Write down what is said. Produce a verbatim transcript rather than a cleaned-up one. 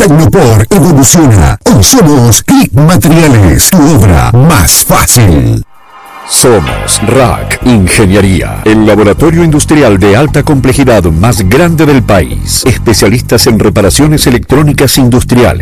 Tecnopor evoluciona. Hoy somos Click Materiales, tu obra más fácil. Somos R A C Ingeniería, el laboratorio industrial de alta complejidad más grande del país. Especialistas en reparaciones electrónicas industriales.